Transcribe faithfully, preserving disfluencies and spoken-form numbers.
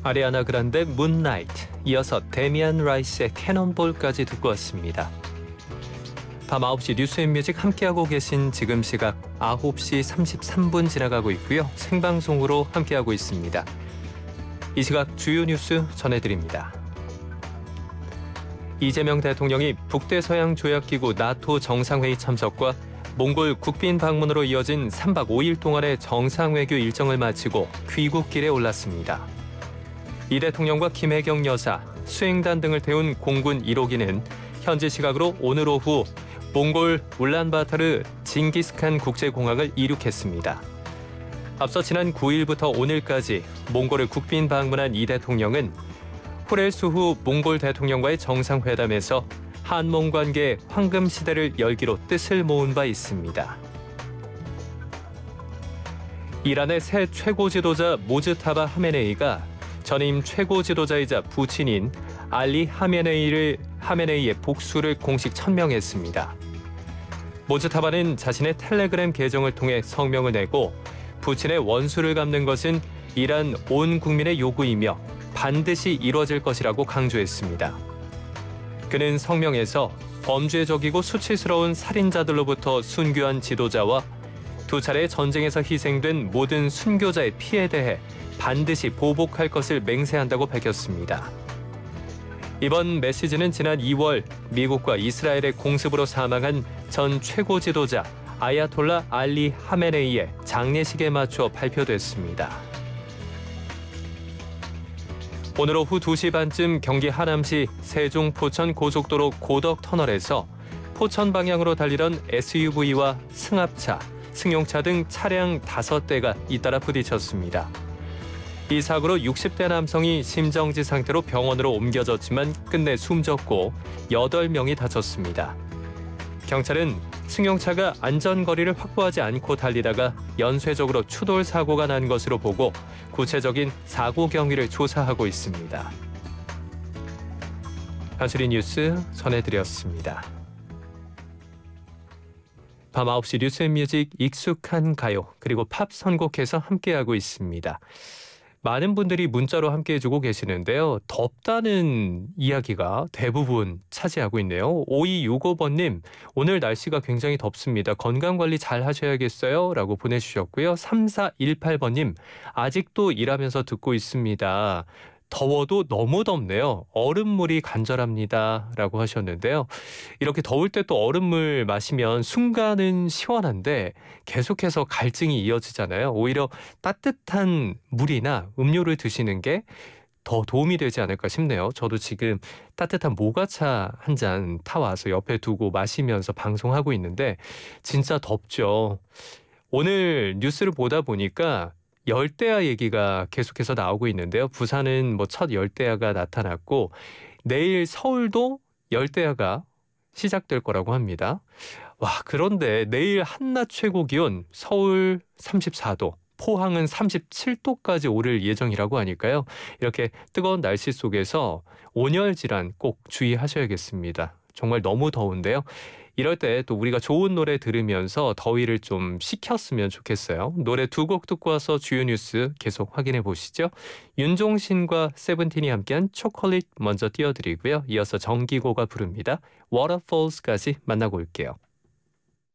아리아나 그란데 문나이트, 이어서 데미안 라이스의 캐논볼까지 듣고 왔습니다. 밤 아홉 시 뉴스앤뮤직 함께하고 계신 지금 시각 아홉 시 삼십삼 분 지나가고 있고요. 생방송으로 함께하고 있습니다. 이 시각 주요 뉴스 전해드립니다. 이재명 대통령이 북대서양조약기구 나토 정상회의 참석과 몽골 국빈 방문으로 이어진 삼 박 오 일 동안의 정상외교 일정을 마치고 귀국길에 올랐습니다. 이 대통령과 김혜경 여사, 수행단 등을 태운 공군 일 호기는 현지 시각으로 오늘 오후 몽골 울란바타르 징기스칸 국제공항을 이륙했습니다. 앞서 지난 구 일부터 오늘까지 몽골을 국빈 방문한 이 대통령은 후렐수후 몽골 대통령과의 정상회담에서 한몽 관계의 황금 시대를 열기로 뜻을 모은 바 있습니다. 이란의 새 최고 지도자 모즈타바 하메네이가 전임 최고 지도자이자 부친인 알리 하메네이를 하메네이의 복수를 공식 천명했습니다. 모즈타바는 자신의 텔레그램 계정을 통해 성명을 내고 부친의 원수를 갚는 것은 이란 온 국민의 요구이며 반드시 이뤄질 것이라고 강조했습니다. 그는 성명에서 범죄적이고 수치스러운 살인자들로부터 순교한 지도자와 두 차례 전쟁에서 희생된 모든 순교자의 피해에 대해 반드시 보복할 것을 맹세한다고 밝혔습니다. 이번 메시지는 지난 이월 미국과 이스라엘의 공습으로 사망한 전 최고 지도자 아야톨라 알리 하메네이의 장례식에 맞춰 발표됐습니다. 오늘 오후 두 시 반쯤 경기 하남시 세종 포천 고속도로 고덕 터널에서 포천 방향으로 달리던 에스유브이와 승합차, 승용차 등 차량 다섯 대가 잇따라 부딪혔습니다. 이 사고로 육십 대 남성이 심정지 상태로 병원으로 옮겨졌지만 끝내 숨졌고 여덟 명이 다쳤습니다. 경찰은 승용차가 안전거리를 확보하지 않고 달리다가 연쇄적으로 추돌 사고가 난 것으로 보고 구체적인 사고 경위를 조사하고 있습니다. 한수리 뉴스 전해드렸습니다. 밤 아홉 시 뉴스앤뮤직 익숙한 가요 그리고 팝 선곡해서 함께하고 있습니다. 많은 분들이 문자로 함께해주고 계시는데요. 덥다는 이야기가 대부분 차지하고 있네요. 오이육오 번님, 오늘 날씨가 굉장히 덥습니다. 건강관리 잘 하셔야겠어요? 라고 보내주셨고요. 삼사일팔 번님, 아직도 일하면서 듣고 있습니다. 더워도 너무 덥네요. 얼음물이 간절합니다. 라고 하셨는데요. 이렇게 더울 때 또 얼음물 마시면 순간은 시원한데 계속해서 갈증이 이어지잖아요. 오히려 따뜻한 물이나 음료를 드시는 게 더 도움이 되지 않을까 싶네요. 저도 지금 따뜻한 모가차 한 잔 타와서 옆에 두고 마시면서 방송하고 있는데 진짜 덥죠. 오늘 뉴스를 보다 보니까 열대야 얘기가 계속해서 나오고 있는데요. 부산은 뭐 첫 열대야가 나타났고 내일 서울도 열대야가 시작될 거라고 합니다. 와, 그런데 내일 한낮 최고 기온 서울 삼십사 도, 포항은 삼십칠 도까지 오를 예정이라고 하니까요. 이렇게 뜨거운 날씨 속에서 온열 질환 꼭 주의하셔야겠습니다. 정말 너무 더운데요. 이럴 때 또 우리가 좋은 노래 들으면서 더위를 좀 식혔으면 좋겠어요. 노래 두 곡 듣고 와서 주요 뉴스 계속 확인해 보시죠. 윤종신과 세븐틴이 함께한 초콜릿 먼저 띄워드리고요. 이어서 정기고가 부릅니다. Waterfalls까지 만나고 올게요.